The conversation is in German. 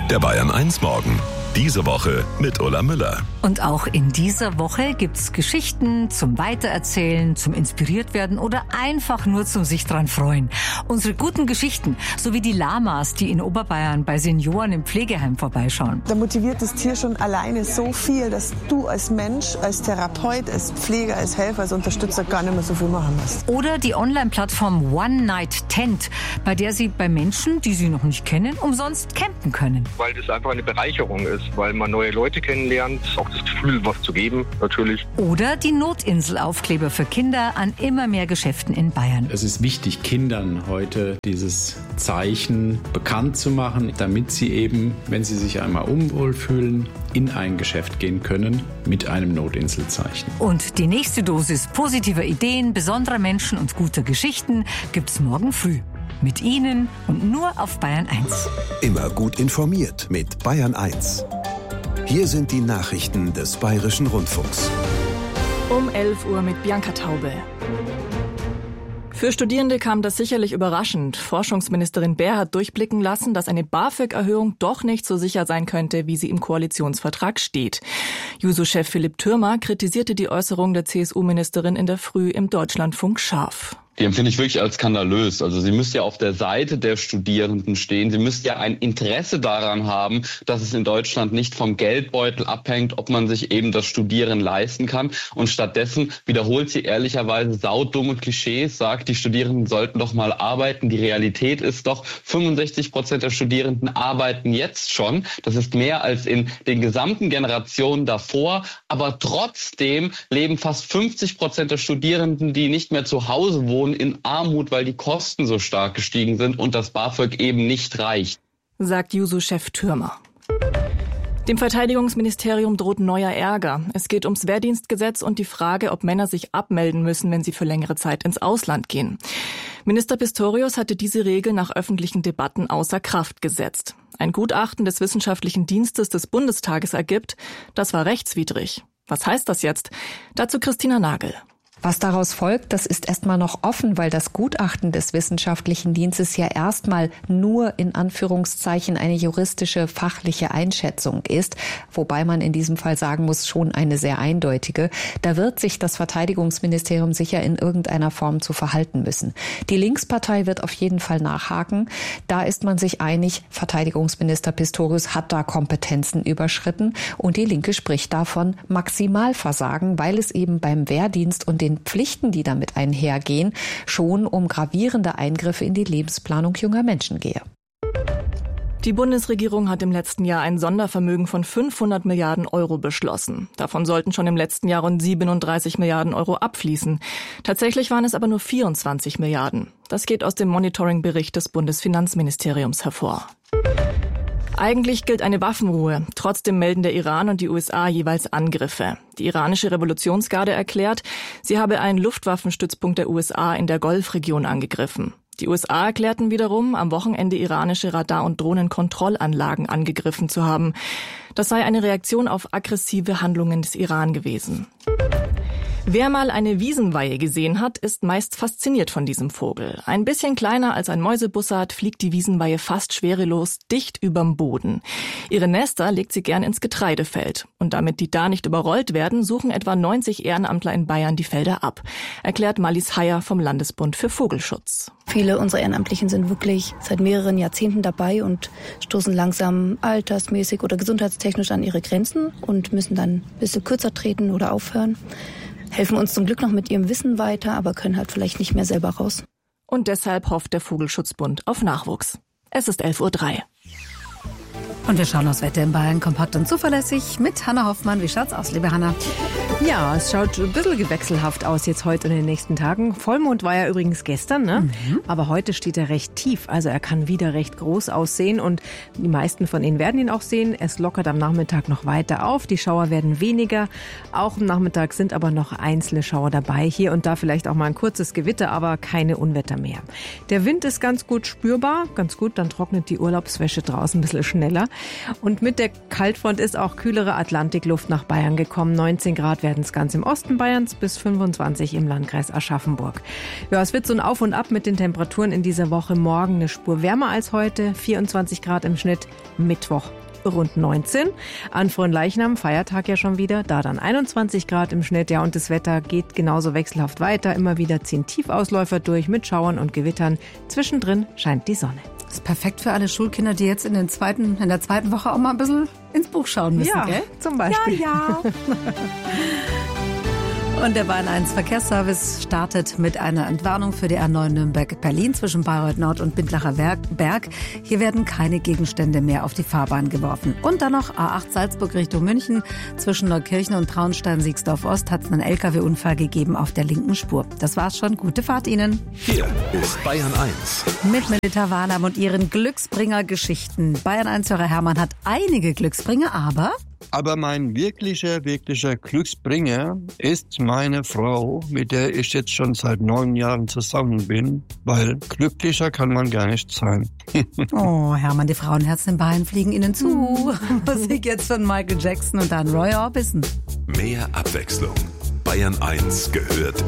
Der Bayern 1 Morgen. Diese Woche mit Ulla Müller. Und auch in dieser Woche gibt's Geschichten zum Weitererzählen, zum inspiriert werden oder einfach nur zum sich dran freuen. Unsere guten Geschichten, so wie die Lamas, die in Oberbayern bei Senioren im Pflegeheim vorbeischauen. Da motiviert das Tier schon alleine so viel, dass du als Mensch, als Therapeut, als Pfleger, als Helfer, als Unterstützer gar nicht mehr so viel machen musst. Oder die Online-Plattform One Night Tent, bei der sie bei Menschen, die sie noch nicht kennen, umsonst campen können. Weil das einfach eine Bereicherung ist, weil man neue Leute kennenlernt, auch das Gefühl, was zu geben, natürlich. Oder die Notinsel-Aufkleber für Kinder an immer mehr Geschäften in Bayern. Es ist wichtig, Kindern heute dieses Zeichen bekannt zu machen, damit sie eben, wenn sie sich einmal unwohl fühlen, in ein Geschäft gehen können mit einem Notinselzeichen. Und die nächste Dosis positiver Ideen, besonderer Menschen und guter Geschichten gibt's morgen früh. Mit Ihnen und nur auf Bayern 1. Immer gut informiert mit Bayern 1. Hier sind die Nachrichten des Bayerischen Rundfunks. Um 11 Uhr mit Bianca Taube. Für Studierende kam das sicherlich überraschend. Forschungsministerin Baer hat durchblicken lassen, dass eine BAföG-Erhöhung doch nicht so sicher sein könnte, wie sie im Koalitionsvertrag steht. Juso-Chef Philipp Thürmer kritisierte die Äußerung der CSU-Ministerin in der Früh im Deutschlandfunk scharf. Die empfinde ich wirklich als skandalös. Also sie müsste ja auf der Seite der Studierenden stehen. Sie müsste ja ein Interesse daran haben, dass es in Deutschland nicht vom Geldbeutel abhängt, ob man sich eben das Studieren leisten kann. Und stattdessen wiederholt sie ehrlicherweise saudumme Klischees, sagt, die Studierenden sollten doch mal arbeiten. Die Realität ist doch, 65% der Studierenden arbeiten jetzt schon. Das ist mehr als in den gesamten Generationen davor. Aber trotzdem leben fast 50% der Studierenden, die nicht mehr zu Hause wohnen, in Armut, weil die Kosten so stark gestiegen sind und das BAföG eben nicht reicht, sagt Juso-Chef Thürmer. Dem Verteidigungsministerium droht neuer Ärger. Es geht ums Wehrdienstgesetz und die Frage, ob Männer sich abmelden müssen, wenn sie für längere Zeit ins Ausland gehen. Minister Pistorius hatte diese Regel nach öffentlichen Debatten außer Kraft gesetzt. Ein Gutachten des Wissenschaftlichen Dienstes des Bundestages ergibt, das war rechtswidrig. Was heißt das jetzt? Dazu Christina Nagel. Was daraus folgt, das ist erstmal noch offen, weil das Gutachten des Wissenschaftlichen Dienstes ja erstmal nur in Anführungszeichen eine juristische, fachliche Einschätzung ist, wobei man in diesem Fall sagen muss, schon eine sehr eindeutige. Da wird sich das Verteidigungsministerium sicher in irgendeiner Form zu verhalten müssen. Die Linkspartei wird auf jeden Fall nachhaken. Da ist man sich einig, Verteidigungsminister Pistorius hat da Kompetenzen überschritten und die Linke spricht davon Maximalversagen, weil es eben beim Wehrdienst und den Pflichten, die damit einhergehen, schon um gravierende Eingriffe in die Lebensplanung junger Menschen gehe. Die Bundesregierung hat im letzten Jahr ein Sondervermögen von 500 Milliarden Euro beschlossen. Davon sollten schon im letzten Jahr rund 37 Milliarden Euro abfließen. Tatsächlich waren es aber nur 24 Milliarden. Das geht aus dem Monitoring-Bericht des Bundesfinanzministeriums hervor. Eigentlich gilt eine Waffenruhe. Trotzdem melden der Iran und die USA jeweils Angriffe. Die iranische Revolutionsgarde erklärt, sie habe einen Luftwaffenstützpunkt der USA in der Golfregion angegriffen. Die USA erklärten wiederum, am Wochenende iranische Radar- und Drohnenkontrollanlagen angegriffen zu haben. Das sei eine Reaktion auf aggressive Handlungen des Iran gewesen. Wer mal eine Wiesenweihe gesehen hat, ist meist fasziniert von diesem Vogel. Ein bisschen kleiner als ein Mäusebussard fliegt die Wiesenweihe fast schwerelos dicht überm Boden. Ihre Nester legt sie gern ins Getreidefeld. Und damit die da nicht überrollt werden, suchen etwa 90 Ehrenamtler in Bayern die Felder ab, erklärt Marlies Heyer vom Landesbund für Vogelschutz. Viele unserer Ehrenamtlichen sind wirklich seit mehreren Jahrzehnten dabei und stoßen langsam altersmäßig oder gesundheitstechnisch an ihre Grenzen und müssen dann ein bisschen kürzer treten oder aufhören. Helfen uns zum Glück noch mit ihrem Wissen weiter, aber können halt vielleicht nicht mehr selber raus. Und deshalb hofft der Vogelschutzbund auf Nachwuchs. Es ist 11:03 Uhr. Und wir schauen aufs Wetter in Bayern kompakt und zuverlässig mit Hanna Hoffmann. Wie schaut's aus, liebe Hanna? Ja, es schaut ein bisschen wechselhaft aus jetzt heute und in den nächsten Tagen. Vollmond war ja übrigens gestern, ne? Aber heute steht er recht tief. Also er kann wieder recht groß aussehen und die meisten von Ihnen werden ihn auch sehen. Es lockert am Nachmittag noch weiter auf. Die Schauer werden weniger. Auch am Nachmittag sind aber noch einzelne Schauer dabei. Hier und da vielleicht auch mal ein kurzes Gewitter, aber keine Unwetter mehr. Der Wind ist ganz gut spürbar. Ganz gut, dann trocknet die Urlaubswäsche draußen ein bisschen schneller. Und mit der Kaltfront ist auch kühlere Atlantikluft nach Bayern gekommen. 19 Grad werden es ganz im Osten Bayerns bis 25 im Landkreis Aschaffenburg. Ja, es wird so ein Auf und Ab mit den Temperaturen in dieser Woche. Morgen eine Spur wärmer als heute, 24 Grad im Schnitt. Mittwoch rund 19. An Fronleichnam, Feiertag ja schon wieder, da dann 21 Grad im Schnitt. Ja, und das Wetter geht genauso wechselhaft weiter. Immer wieder ziehen Tiefausläufer durch mit Schauern und Gewittern. Zwischendrin scheint die Sonne. Das ist perfekt für alle Schulkinder, die jetzt in der zweiten Woche auch mal ein bisschen ins Buch schauen müssen, ja, gell? Zum Beispiel. Ja. Und der Bayern 1 Verkehrsservice startet mit einer Entwarnung für die A9 Nürnberg-Berlin zwischen Bayreuth Nord und Bindlacher Berg. Hier werden keine Gegenstände mehr auf die Fahrbahn geworfen. Und dann noch A8 Salzburg Richtung München. Zwischen Neukirchen und Traunstein-Siegsdorf Ost hat es einen LKW-Unfall gegeben auf der linken Spur. Das war's schon. Gute Fahrt Ihnen. Hier ist Bayern 1. Mit Melita Warnam und ihren Glücksbringer-Geschichten. Bayern 1-Hörer Hermann hat einige Glücksbringer, Aber mein wirklicher Glücksbringer ist meine Frau, mit der ich jetzt schon seit 9 Jahren zusammen bin, weil glücklicher kann man gar nicht sein. Oh, Hermann, die Frauenherzen in Bayern fliegen Ihnen zu. Musik jetzt von Michael Jackson und dann Roy Orbison. Mehr Abwechslung. Bayern 1 gehört